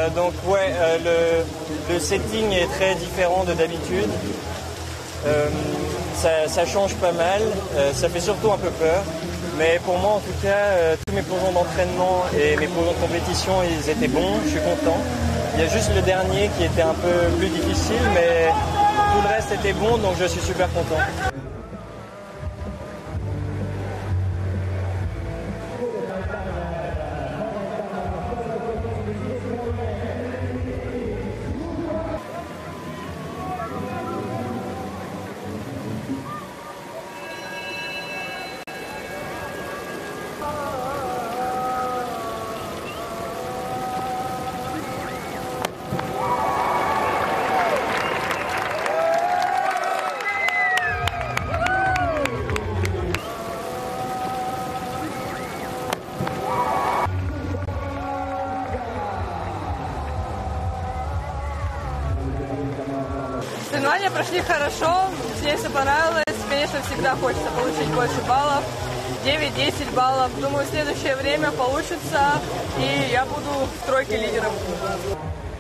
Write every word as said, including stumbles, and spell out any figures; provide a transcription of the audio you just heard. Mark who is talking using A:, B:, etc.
A: Euh, donc ouais, euh, le, le setting est très différent de d'habitude. Euh, ça, ça change pas mal, euh, ça fait surtout un peu peur. Mais pour moi en tout cas, euh, tous mes plongeons d'entraînement et mes plongeons de compétition, ils étaient bons, je suis content. Il y a juste le dernier qui était un peu plus difficile, mais tout le reste était bon, donc je suis super content.
B: Соревнования прошли хорошо, мне все понравилось. Конечно, всегда хочется получить больше баллов, девять-десять баллов. Думаю, в следующее время получится, и я буду в тройке лидеров.